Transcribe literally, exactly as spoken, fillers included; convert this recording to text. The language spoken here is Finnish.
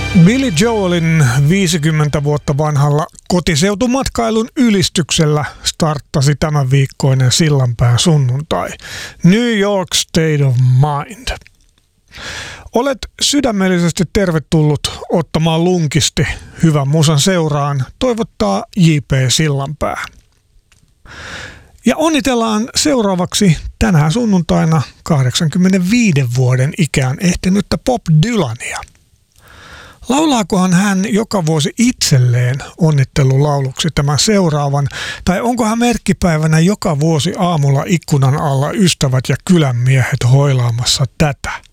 Billy Joelin viisikymmentä vuotta vanhalla kotiseutumatkailun ylistyksellä starttasi tämän viikkoinen Sillanpään sunnuntai. New York State of Mind. Olet sydämellisesti tervetullut ottamaan lunkisti hyvän musan seuraan, toivottaa J P Sillanpää. Ja onnitellaan seuraavaksi tänään sunnuntaina kahdeksankymmentäviiden vuoden ikään ehtinyttä Bob Dylania. Laulaakohan hän joka vuosi itselleen onnittelulauluksi tämän seuraavan, tai onko hän merkkipäivänä joka vuosi aamulla ikkunan alla ystävät ja kylänmiehet hoilaamassa tätä?